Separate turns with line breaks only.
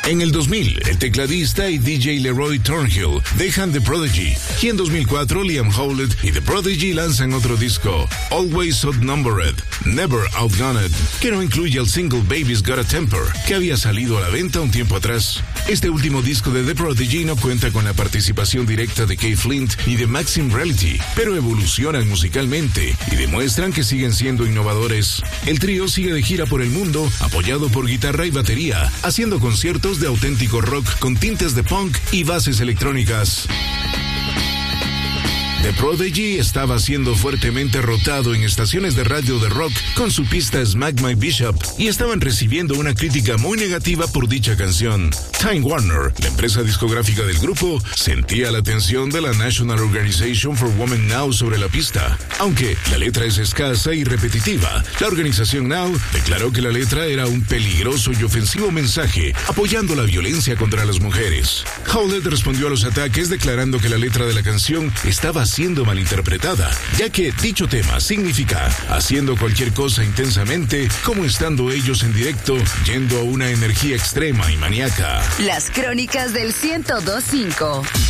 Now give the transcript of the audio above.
En el 2000, el tecladista y DJ Leroy Thornhill dejan The Prodigy, y en 2004 Liam Howlett y The Prodigy lanzan otro disco, Always Outnumbered, Never Outgunned, que no incluye el single Baby's Got a Temper, que había salido a la venta un tiempo atrás. Este último disco de The Prodigy no cuenta con la participación directa de Kay Flint ni de Maxim Reality, pero evolucionan musicalmente y demuestran que siguen siendo innovadores. El trío sigue de gira por el mundo, apoyado por guitarra y batería, haciendo conciertos de auténtico rock con tintes de punk y bases electrónicas. The Prodigy estaba siendo fuertemente rotado en estaciones de radio de rock con su pista Smack My Bishop y estaban recibiendo una crítica muy negativa por dicha canción. Time Warner, la empresa discográfica del grupo, sentía la atención de la National Organization for Women Now sobre la pista. Aunque la letra es escasa y repetitiva, la organización Now declaró que la letra era un peligroso y ofensivo mensaje apoyando la violencia contra las mujeres. Howlett respondió a los ataques declarando que la letra de la canción estaba siendo malinterpretada, ya que dicho tema significa haciendo cualquier cosa intensamente, como estando ellos en directo, yendo a una energía extrema y maníaca.
Las crónicas del 102.5.